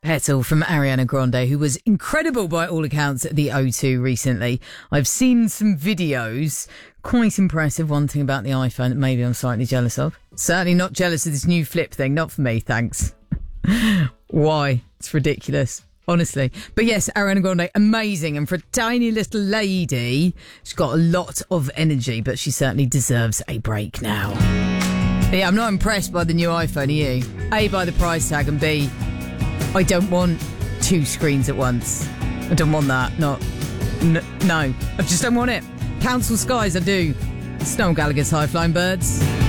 Petal from Ariana Grande, who was incredible by all accounts at the O2 recently. I've seen some videos, quite impressive. One thing about the iPhone that maybe I'm slightly jealous of. Certainly not jealous of this new flip thing. Not for me, thanks. Why? It's ridiculous. Honestly. But yes, Ariana Grande, amazing. And for a tiny little lady, she's got a lot of energy, but she certainly deserves a break now. Yeah, I'm not impressed by the new iPhone, are you? A, by the price tag, and B, I don't want two screens at once. I don't want that. No, I just don't want it. Council skies, I do. It's Noel Gallagher's High Flying Birds.